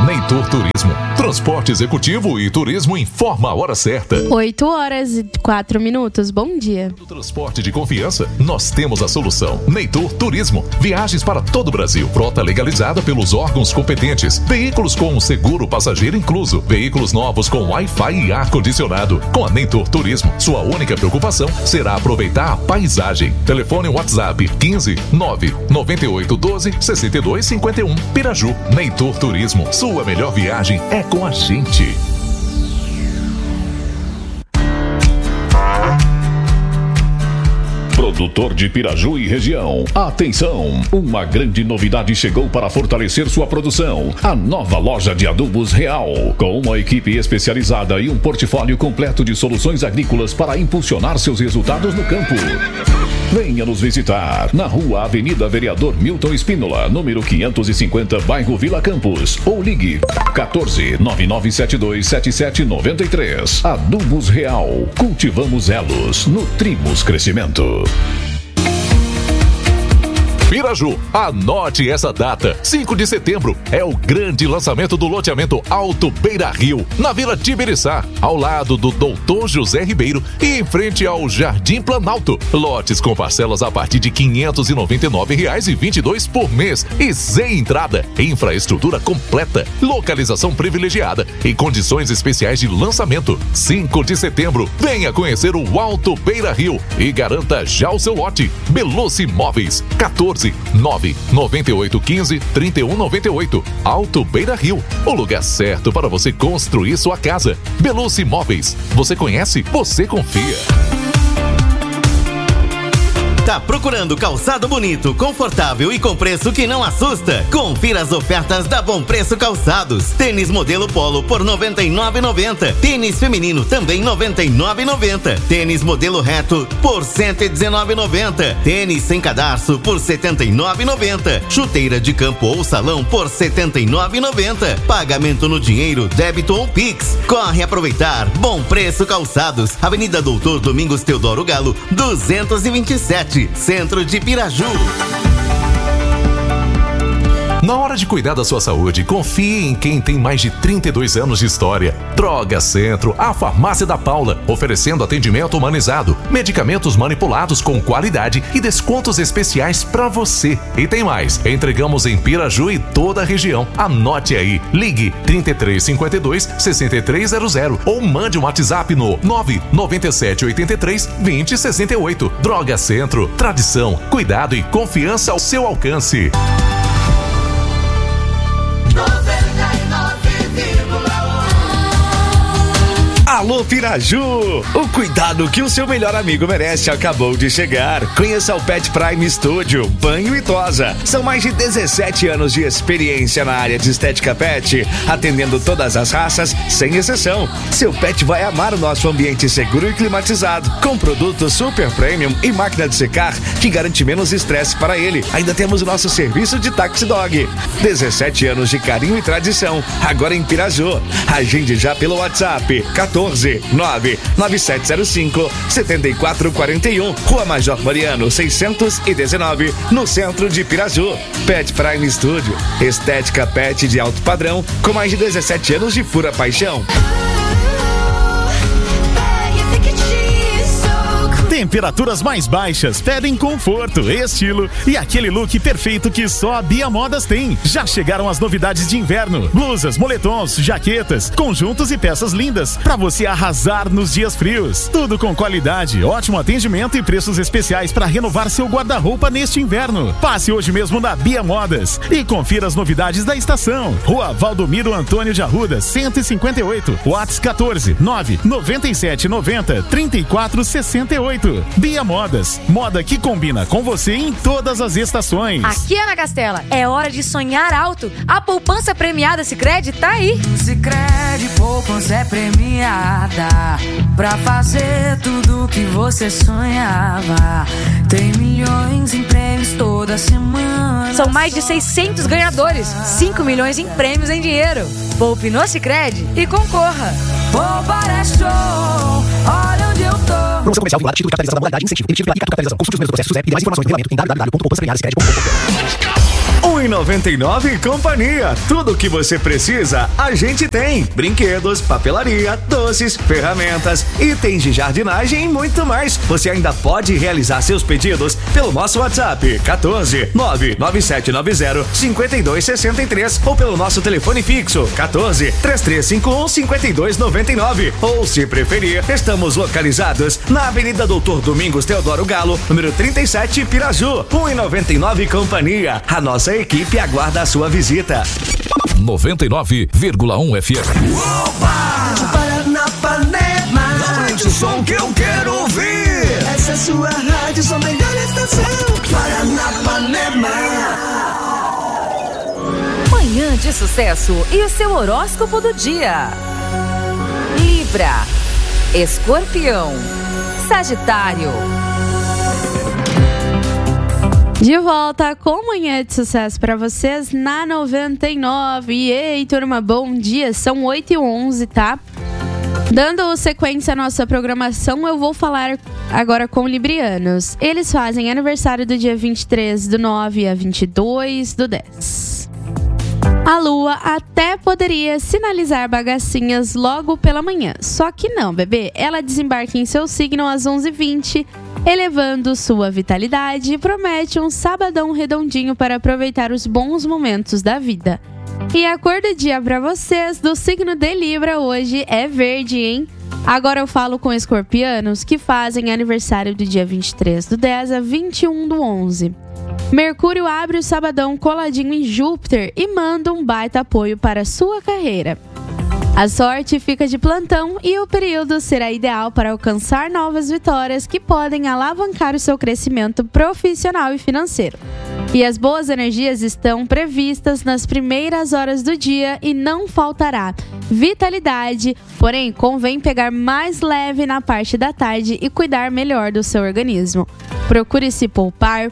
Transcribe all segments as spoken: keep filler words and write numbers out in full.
Neytor Turismo. Transporte executivo e turismo informa a hora certa. oito horas e quatro minutos. Bom dia. No transporte de confiança, nós temos a solução. Neytor Turismo. Viagens para todo o Brasil. Frota legalizada pelos órgãos competentes. Veículos com seguro passageiro incluso. Veículos novos com Wi-Fi e ar-condicionado. Com a Neytor Turismo, sua única preocupação será aproveitar a paisagem. Telefone WhatsApp quinze nove noventa e oito doze sessenta e dois cinquenta e um. Piraju. Neytor Turismo. Sua melhor viagem é com a gente. Produtor de Piraju e região. Atenção! Uma grande novidade chegou para fortalecer sua produção. A nova loja de adubos Real. Com uma equipe especializada e um portfólio completo de soluções agrícolas para impulsionar seus resultados no campo. Venha nos visitar na Rua Avenida Vereador Milton Espínola, número quinhentos e cinquenta, bairro Vila Campos. Ou ligue quatorze nove nove sete dois sete sete nove três. Adubos Real. Cultivamos elos, nutrimos crescimento. Piraju, anote essa data. cinco de setembro é o grande lançamento do loteamento Alto Beira Rio, na Vila Tibiriçá, ao lado do Doutor José Ribeiro e em frente ao Jardim Planalto. Lotes com parcelas a partir de quinhentos e noventa e nove reais e vinte e dois por mês e sem entrada. Infraestrutura completa, localização privilegiada e condições especiais de lançamento. cinco de setembro, venha conhecer o Alto Beira Rio e garanta já o seu lote. Belucci Imóveis, quatorze nove noventa e oito quinze trinta e um noventa e oito. Alto Beira Rio, o lugar certo para você construir sua casa. Belucci Imóveis, você conhece, você confia. Tá procurando calçado bonito, confortável e com preço que não assusta? Confira as ofertas da Bom Preço Calçados. Tênis modelo Polo por noventa e nove reais e noventa centavos. Tênis feminino também noventa e nove reais e noventa centavos. Tênis modelo reto por cento e dezenove reais e noventa centavos. Tênis sem cadarço por setenta e nove reais e noventa centavos. Chuteira de campo ou salão por setenta e nove reais e noventa centavos. Pagamento no dinheiro, débito ou Pix. Corre aproveitar. Bom Preço Calçados. Avenida Doutor Domingos Teodoro Galo, duzentos e vinte e sete. Centro de Piraju. Na hora de cuidar da sua saúde, confie em quem tem mais de trinta e dois anos de história. Droga Centro, a farmácia da Paula, oferecendo atendimento humanizado, medicamentos manipulados com qualidade e descontos especiais para você. E tem mais, entregamos em Piraju e toda a região. Anote aí, ligue trinta e três cinquenta e dois sessenta e três zero zero ou mande um WhatsApp no nove nove sete oito três vinte sessenta e oito. Droga Centro, tradição, cuidado e confiança ao seu alcance. Alô Piraju! O cuidado que o seu melhor amigo merece acabou de chegar. Conheça o Pet Prime Studio, banho e tosa. São mais de dezessete anos de experiência na área de estética pet, atendendo todas as raças, sem exceção. Seu pet vai amar o nosso ambiente seguro e climatizado, com produtos super premium e máquina de secar que garante menos estresse para ele. Ainda temos o nosso serviço de Taxi Dog. dezessete anos de carinho e tradição, agora em Piraju. Agende já pelo WhatsApp quatorze nove nove sete zero cinco sete quatro quatro um, Rua Major Mariano seiscentos e dezenove, no centro de Piraju. Pet Prime Studio, estética pet de alto padrão, com mais de dezessete anos de pura paixão. Temperaturas mais baixas pedem conforto, estilo e aquele look perfeito que só a Bia Modas tem. Já chegaram as novidades de inverno: blusas, moletons, jaquetas, conjuntos e peças lindas para você arrasar nos dias frios. Tudo com qualidade, ótimo atendimento e preços especiais para renovar seu guarda-roupa neste inverno. Passe hoje mesmo na Bia Modas e confira as novidades da estação. Rua Valdomiro Antônio de Arruda, cento e cinquenta e oito. WhatsApp quatorze nove noventa e sete noventa trinta e quatro sessenta e oito. Bia Modas, moda que combina com você em todas as estações. Aqui, Ana Castela, é hora de sonhar alto. A poupança premiada Sicredi tá aí. Sicredi poupança é premiada pra fazer tudo que você sonhava. Tem milhões em prêmios toda semana. São mais de seiscentos ganhadores, cinco milhões em prêmios em dinheiro. Poupe no Sicredi e concorra. Poupar é show, olha onde eu tô. Promoção comercial vinculada, título de capitalização da modalidade incentivo. Permitido pela capitalização. Consulte os meus processos e demais informações no regulamento em w w w ponto poupança premiada sicredi ponto com. um e noventa e nove Companhia. Tudo o que você precisa, a gente tem. Brinquedos, papelaria, doces, ferramentas, itens de jardinagem e muito mais. Você ainda pode realizar seus pedidos pelo nosso WhatsApp quatorze nove nove sete nove zero cinco dois seis três ou pelo nosso telefone fixo quatorze três três cinco um cinco dois nove nove. Ou, se preferir, estamos localizados na Avenida Doutor Domingos Teodoro Galo, número trinta e sete, Piraju. um e noventa e nove Companhia. A nossa equipe aguarda a sua visita. noventa e nove vírgula um F M. Opa! Paranapanema. Aumente o som que eu quero ouvir. Essa é sua rádio, sua melhor estação. Paranapanema. Manhã de sucesso e o seu horóscopo do dia. Libra, Escorpião, Sagitário. De volta com Manhã de Sucesso para vocês na noventa e nove. E ei, turma, bom dia. São oito e onze, tá? Dando sequência à nossa programação, eu vou falar agora com librianos. Eles fazem aniversário do dia vinte e três do nove a vinte e dois do dez. A lua até poderia sinalizar bagacinhas logo pela manhã. Só que não, bebê. Ela desembarca em seu signo às onze e vinte, elevando sua vitalidade e promete um sabadão redondinho para aproveitar os bons momentos da vida. E a cor do dia para vocês do signo de Libra hoje é verde, hein? Agora eu falo com escorpianos que fazem aniversário do dia vinte e três do dez a vinte e um do onze. Mercúrio abre o sabadão coladinho em Júpiter e manda um baita apoio para a sua carreira. A sorte fica de plantão e o período será ideal para alcançar novas vitórias que podem alavancar o seu crescimento profissional e financeiro. E as boas energias estão previstas nas primeiras horas do dia e não faltará vitalidade, porém convém pegar mais leve na parte da tarde e cuidar melhor do seu organismo. Procure se poupar,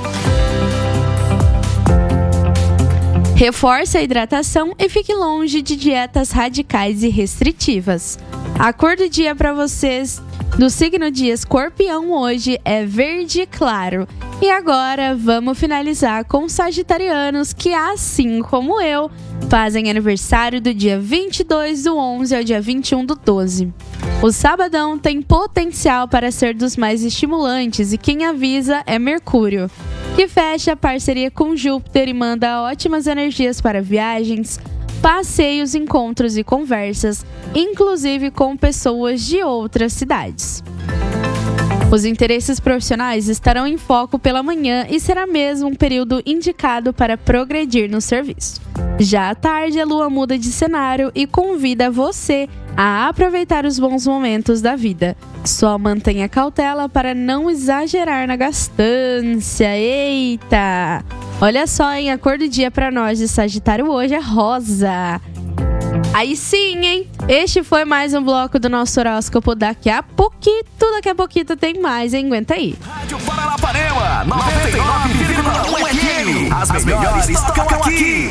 reforce a hidratação e fique longe de dietas radicais e restritivas. A cor do dia para vocês do signo de Escorpião hoje é verde claro. E agora vamos finalizar com sagitarianos que, assim como eu, fazem aniversário do dia vinte e dois do onze ao dia vinte e um do doze. O sabadão tem potencial para ser dos mais estimulantes e quem avisa é Mercúrio, que fecha parceria com Júpiter e manda ótimas energias para viagens, passeios, encontros e conversas, inclusive com pessoas de outras cidades. Os interesses profissionais estarão em foco pela manhã e será mesmo um período indicado para progredir no serviço. Já à tarde, a lua muda de cenário e convida você a aproveitar os bons momentos da vida. Só mantenha cautela para não exagerar na gastância. Eita! Olha só, hein? A cor do dia para nós de Sagitário hoje é rosa. Aí sim, hein? Este foi mais um bloco do nosso horóscopo. Daqui a pouquinho, daqui a pouquinho tem mais, hein? Aguenta aí. Rádio Paranapanema, noventa e nove vírgula um F M. As melhores tocam aqui.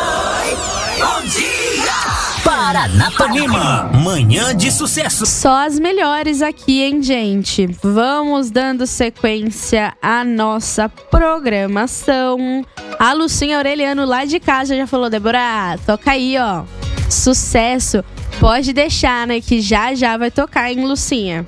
Bom dia! Paranapanema, manhã de sucesso. Só as melhores aqui, hein, gente? Vamos dando sequência à nossa programação. A Lucinha Aureliano lá de casa já falou, Débora, toca aí, ó. Sucesso. Pode deixar, né, que já já vai tocar, hein, Lucinha?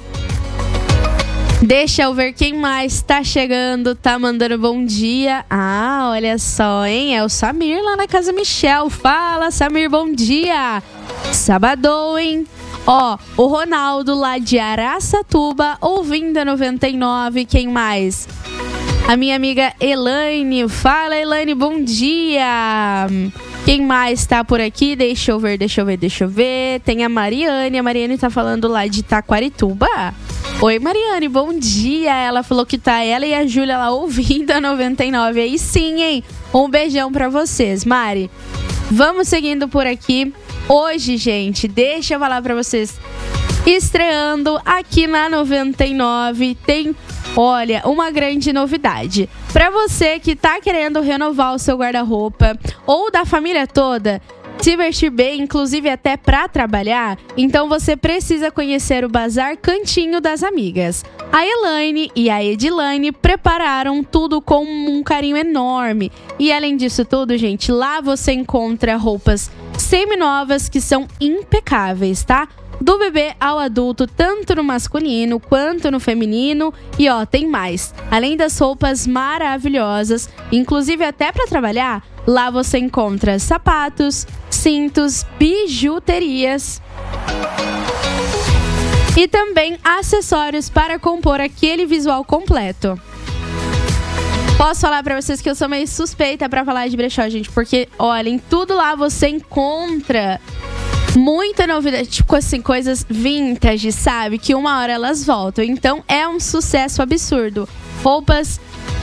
Deixa eu ver quem mais tá chegando, tá mandando bom dia. Ah, olha só, hein? É o Samir lá na Casa Michel. Fala, Samir, bom dia. Sabadão, hein? Ó, o Ronaldo lá de Araçatuba, ouvindo a noventa e nove. Quem mais? A minha amiga Elaine. Fala, Elaine, bom dia. Quem mais tá por aqui? Deixa eu ver, deixa eu ver, deixa eu ver. Tem a Mariane. A Mariane tá falando lá de Taquarituba. Oi, Mariane, bom dia. Ela falou que tá ela e a Júlia lá ouvindo a noventa e nove. Aí sim, hein? Um beijão pra vocês, Mari. Vamos seguindo por aqui. Hoje, gente, deixa eu falar pra vocês. Estreando aqui na noventa e nove, tem, olha, uma grande novidade. Pra você que tá querendo renovar o seu guarda-roupa ou da família toda, se vestir bem, inclusive até pra trabalhar, então você precisa conhecer o Bazar Cantinho das Amigas. A Elaine e a Edilane prepararam tudo com um carinho enorme. E além disso tudo, gente, lá você encontra roupas seminovas que são impecáveis, tá? Do bebê ao adulto, tanto no masculino quanto no feminino. E ó, tem mais. Além das roupas maravilhosas, inclusive até para trabalhar, lá você encontra sapatos, cintos, bijuterias e também acessórios para compor aquele visual completo. Posso falar pra vocês que eu sou meio suspeita pra falar de brechó, gente, porque, olha, em tudo lá você encontra muita novidade, tipo assim, coisas vintage, sabe? Que uma hora elas voltam. Então é um sucesso absurdo. Roupas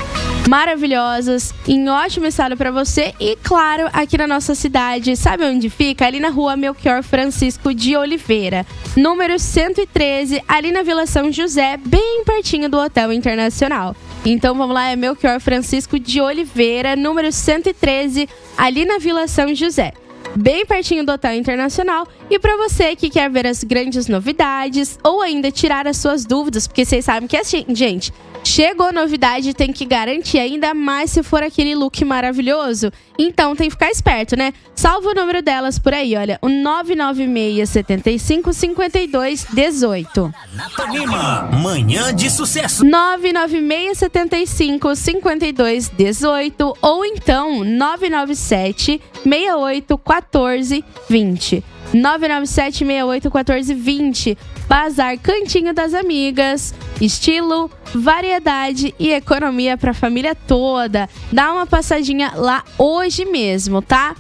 maravilhosas, em ótimo estado pra você. E claro, aqui na nossa cidade, sabe onde fica? Ali na rua Melchior Francisco de Oliveira, número cento e treze, ali na Vila São José, bem pertinho do Hotel Internacional. Então vamos lá, é Melchior Francisco de Oliveira, número cento e treze, ali na Vila São José, bem pertinho do Hotel Internacional. E para você que quer ver as grandes novidades ou ainda tirar as suas dúvidas, porque vocês sabem que assim, gente, chegou novidade, tem que garantir, ainda mais se for aquele look maravilhoso. Então tem que ficar esperto, né? Salva o número delas por aí, olha, o nove nove seis, sete cinco, cinco dois um oito. Napanima, manhã de sucesso. nove nove seis, sete cinco, cinco dois um oito ou então nove nove sete, seis oito um quatro dois zero. nove nove sete, seis oito um quatro dois zero. Bazar Cantinho das Amigas. Estilo, variedade e economia para a família toda. Dá uma passadinha lá hoje mesmo, tá?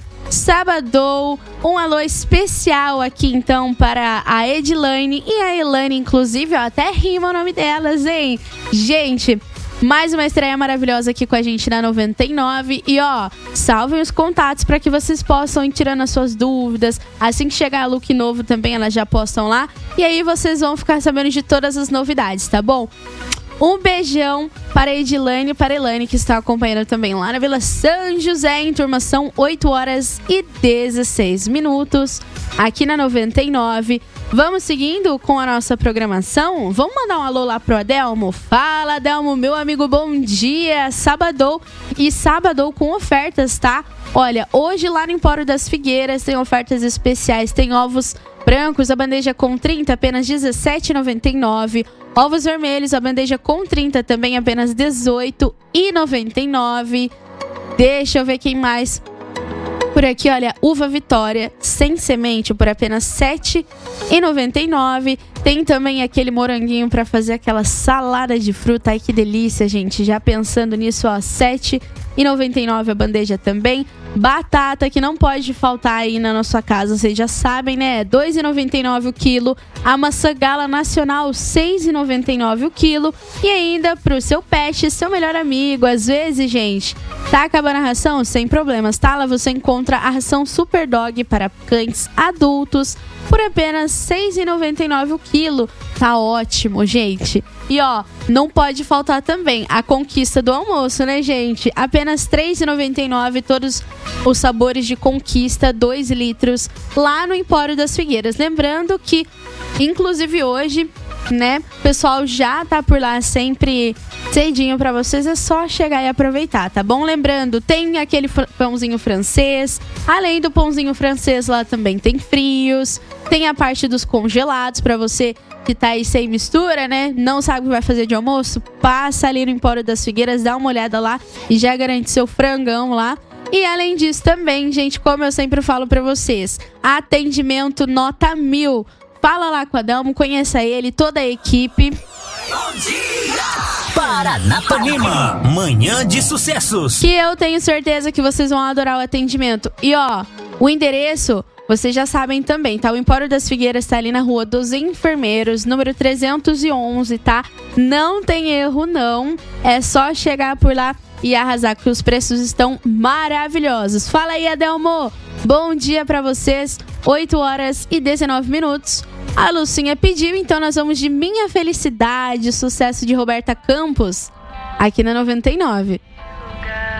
Sábado, um alô especial aqui então para a Edilane e a Elaine, inclusive, ó, até rima o nome delas, hein? Gente, mais uma estreia maravilhosa aqui com a gente na noventa e nove. E ó, salvem os contatos para que vocês possam ir tirando as suas dúvidas. Assim que chegar look novo também, elas já postam lá. E aí vocês vão ficar sabendo de todas as novidades, tá bom? Um beijão para a Edilane e para a Elaine, que estão acompanhando também lá na Vila São José, em turma. São oito horas e dezesseis minutos aqui na noventa e nove. Vamos seguindo com a nossa programação. Vamos mandar um alô lá pro Adelmo. Fala, Adelmo, meu amigo, bom dia. Sábado e sábado com ofertas, tá? Olha, hoje lá no Empório das Figueiras tem ofertas especiais. Tem ovos brancos, a bandeja com trinta, apenas dezessete reais e noventa e nove centavos. Ovos vermelhos, a bandeja com trinta, também apenas dezoito reais e noventa e nove centavos. Deixa eu ver quem mais. Por aqui, olha, uva Vitória sem semente por apenas sete reais e noventa e nove centavos. Tem também aquele moranguinho para fazer aquela salada de fruta. Ai, que delícia, gente. Já pensando nisso, ó, sete reais e noventa e nove centavos a bandeja também. Batata, que não pode faltar aí na nossa casa, vocês já sabem, né? dois reais e noventa e nove centavos o quilo. A maçã Gala Nacional, seis reais e noventa e nove centavos o quilo. E ainda pro seu pet, seu melhor amigo. Às vezes, gente, tá acabando a ração? Sem problemas, tá? Lá você encontra a ração Super Dog para cães adultos por apenas seis reais e noventa e nove centavos o quilo. Tá ótimo, gente. E ó, não pode faltar também a conquista do almoço, né, gente? Apenas três reais e noventa e nove centavos todos os sabores de conquista, dois litros, lá no Empório das Figueiras. Lembrando que, inclusive hoje, né, o pessoal já tá por lá sempre cedinho pra vocês, é só chegar e aproveitar, tá bom? Lembrando, tem aquele pãozinho francês, além do pãozinho francês lá também tem frios, tem a parte dos congelados pra você que tá aí sem mistura, né? Não sabe o que vai fazer de almoço? Passa ali no Empório das Figueiras, dá uma olhada lá e já garante seu frangão lá. E além disso também, gente, como eu sempre falo pra vocês, atendimento nota mil. Fala lá com o Adelmo, conheça ele, toda a equipe. Bom dia! Paranapanema, manhã de sucessos. Que eu tenho certeza que vocês vão adorar o atendimento. E ó, o endereço, vocês já sabem também, tá? O Empório das Figueiras tá ali na Rua dos Enfermeiros, número trezentos e onze, tá? Não tem erro, não. É só chegar por lá e arrasar, que os preços estão maravilhosos. Fala aí, Adelmo. Bom dia pra vocês. oito horas e dezenove minutos. A Lucinha pediu, então nós vamos de Minha Felicidade, sucesso de Roberta Campos, aqui na noventa e nove.